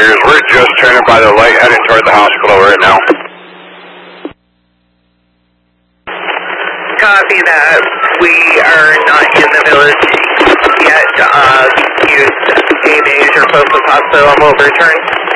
Spears. We're just turning by the light, heading toward the hospital right now. Copy that. We are not in the village yet. Use a major closest hospital and we'll return.